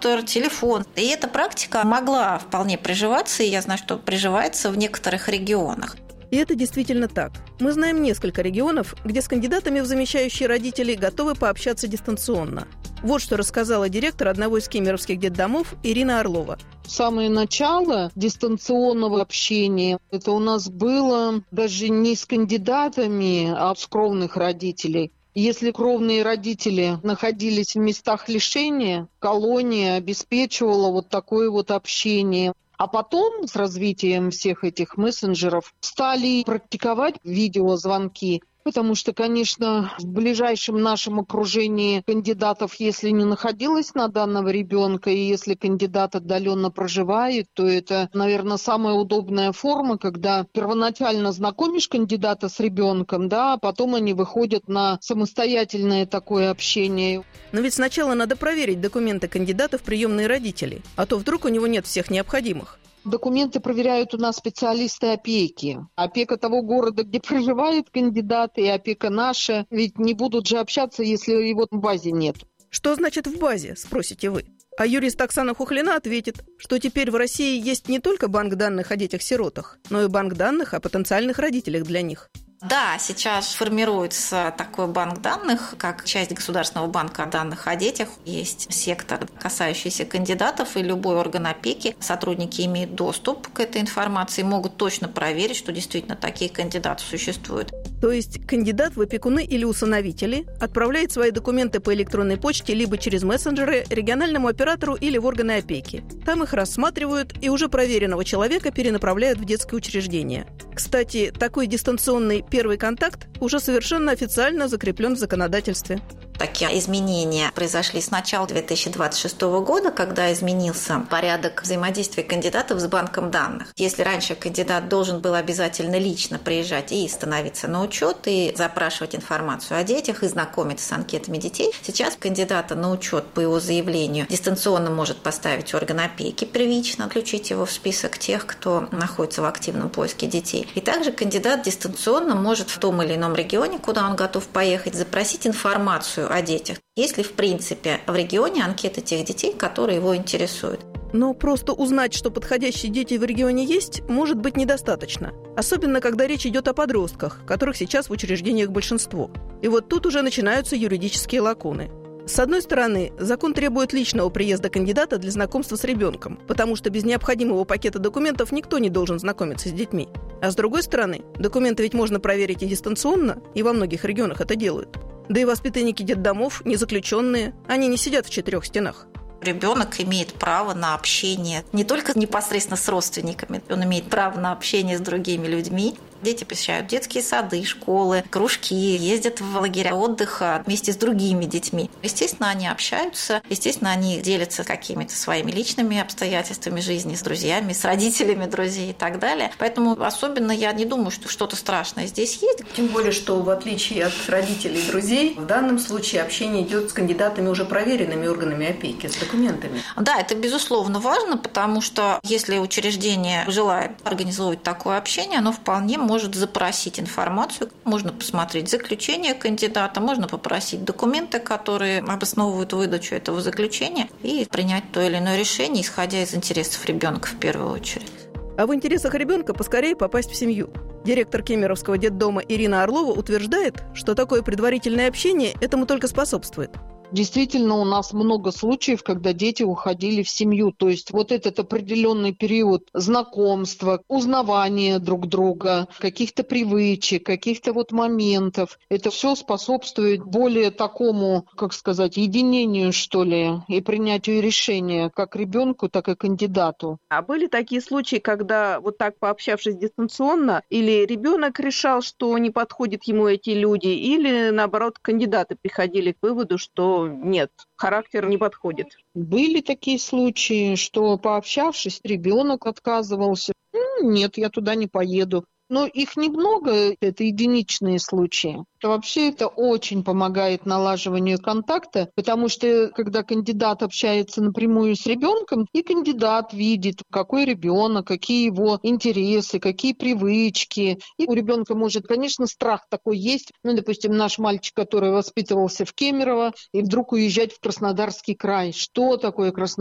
компьютер, телефон. И эта практика могла вполне приживаться, и я знаю, что приживается в некоторых регионах. И это действительно так. Мы знаем несколько регионов, где с кандидатами в замещающие родители готовы пообщаться дистанционно. Вот что рассказала директор одного из кемеровских детдомов Ирина Орлова. Самое начало дистанционного общения, это у нас было даже не с кандидатами, а с кровных родителей. Если кровные родители находились в местах лишения, колония обеспечивала вот такое вот общение. А потом, с развитием всех этих мессенджеров, стали практиковать видеозвонки. Потому что, конечно, в ближайшем нашем окружении кандидатов, если не находилось на данного ребенка, и если кандидат отдаленно проживает, то это, наверное, самая удобная форма, когда первоначально знакомишь кандидата с ребенком, да, а потом они выходят на самостоятельное такое общение. Но ведь сначала надо проверить документы кандидата в приемные родители, а то вдруг у него нет всех необходимых. Документы проверяют у нас специалисты опеки. Опека того города, где проживает кандидат, и опека наша. Ведь не будут же общаться, если его в базе нет. Что значит в базе, спросите вы? А юрист Оксана Хухлина ответит, что теперь в России есть не только банк данных о детях-сиротах, но и банк данных о потенциальных родителях для них. Да, сейчас формируется такой банк данных, как часть Государственного банка данных о детях. Есть сектор, касающийся кандидатов, и любой орган опеки. Сотрудники имеют доступ к этой информации, могут точно проверить, что действительно такие кандидаты существуют. То есть кандидат в опекуны или усыновители отправляет свои документы по электронной почте либо через мессенджеры региональному оператору или в органы опеки. Там их рассматривают и уже проверенного человека перенаправляют в детское учреждение. Кстати, такой дистанционный первый контакт уже совершенно официально закреплен в законодательстве. Такие изменения произошли с начала 2026 года, когда изменился порядок взаимодействия кандидатов с банком данных. Если раньше кандидат должен был обязательно лично приезжать и становиться на учет, и запрашивать информацию о детях, и знакомиться с анкетами детей, сейчас кандидата на учет по его заявлению дистанционно может поставить орган опеки первично, включить его в список тех, кто находится в активном поиске детей. И также кандидат дистанционно может в том или ином регионе, куда он готов поехать, запросить информацию о детях, если в принципе в регионе анкеты тех детей, которые его интересуют. Но просто узнать, что подходящие дети в регионе есть, может быть недостаточно. Особенно, когда речь идет о подростках, которых сейчас в учреждениях большинство. И вот тут уже начинаются юридические лакуны. С одной стороны, закон требует личного приезда кандидата для знакомства с ребенком, потому что без необходимого пакета документов никто не должен знакомиться с детьми. А с другой стороны, документы ведь можно проверить и дистанционно, и во многих регионах это делают. Да и воспитанники детдомов, не заключенные, они не сидят в 4 стенах. Ребенок имеет право на общение не только непосредственно с родственниками, он имеет право на общение с другими людьми. Дети посещают детские сады, школы, кружки, ездят в лагеря отдыха вместе с другими детьми. Естественно, они общаются, естественно, они делятся какими-то своими личными обстоятельствами жизни с друзьями, с родителями друзей и так далее. Поэтому особенно я не думаю, что что-то страшное здесь есть. Тем более, что в отличие от родителей и друзей, в данном случае общение идет с кандидатами, уже проверенными органами опеки, с документами. Да, это безусловно важно, потому что если учреждение желает организовывать такое общение, оно вполне может запросить информацию, можно посмотреть заключение кандидата, можно попросить документы, которые обосновывают выдачу этого заключения, и принять то или иное решение, исходя из интересов ребенка в первую очередь. А в интересах ребенка поскорее попасть в семью. Директор Кемеровского детдома Ирина Орлова утверждает, что такое предварительное общение этому только способствует. Действительно, у нас много случаев, когда дети уходили в семью. То есть вот этот определенный период знакомства, узнавания друг друга, каких-то привычек, каких-то вот моментов. Это все способствует более такому, как сказать, единению, что ли, и принятию решения как ребенку, так и кандидату. А были такие случаи, когда вот так пообщавшись дистанционно, или ребенок решал, что не подходят ему эти люди, или наоборот кандидаты приходили к выводу, что нет, характер не подходит. Были такие случаи, что, пообщавшись, ребенок отказывался. Нет, я туда не поеду. Но их немного, это единичные случаи. Вообще это очень помогает налаживанию контакта, потому что когда кандидат общается напрямую с ребенком, и кандидат видит, какой ребенок, какие его интересы, какие привычки. И у ребенка может, конечно, страх такой есть. Допустим, наш мальчик, который воспитывался в Кемерово, и вдруг уезжать в Краснодарский край. Что такое Краснодар?